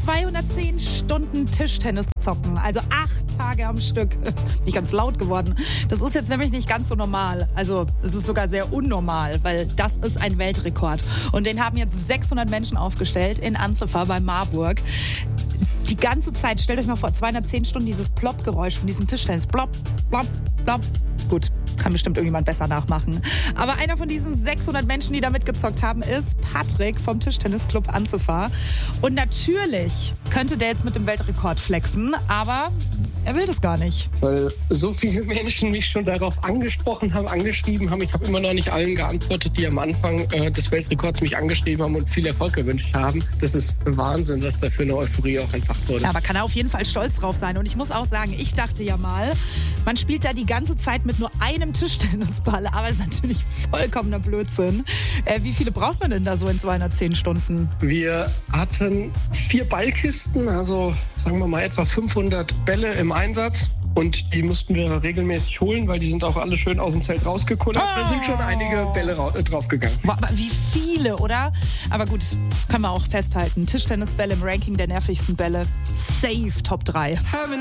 210 Stunden Tischtennis zocken, also 8 Tage am Stück. Nicht ganz laut geworden. Das ist jetzt nämlich nicht ganz so normal. Also es ist sogar sehr unnormal, weil das ist ein Weltrekord. Und den haben jetzt 600 Menschen aufgestellt in Anzefa bei Marburg. Die ganze Zeit, stellt euch mal vor, 210 Stunden dieses Plopp-Geräusch von diesem Tischtennis. Plopp, plopp, plopp. Gut, kann bestimmt irgendjemand besser nachmachen. Aber einer von diesen 600 Menschen, die da mitgezockt haben, ist Patrick vom Tischtennisclub Anzefa. Und natürlich könnte der jetzt mit dem Weltrekord flexen, aber er will das gar nicht. Weil so viele Menschen mich schon darauf angesprochen haben, angeschrieben haben. Ich habe immer noch nicht allen geantwortet, die am Anfang des Weltrekords mich angeschrieben haben und viel Erfolg gewünscht haben. Das ist Wahnsinn, was da für eine Euphorie auch einfach wurde. Ja, aber kann er auf jeden Fall stolz drauf sein. Und ich muss auch sagen, ich dachte ja mal, man spielt da die ganze Zeit mit nur einem Tischtennisball. Aber ist natürlich vollkommener Blödsinn. Wie viele braucht man denn da so in 210 Stunden? Wir hatten 4 Ballkisten, also sagen wir mal etwa 500 Bälle im Einsatz. Und die mussten wir regelmäßig holen, weil die sind auch alle schön aus dem Zelt rausgekullert. Da sind schon einige Bälle draufgegangen. Boah, aber wie viele, oder? Aber gut, können wir auch festhalten. Tischtennisbälle im Ranking der nervigsten Bälle. Safe Top 3.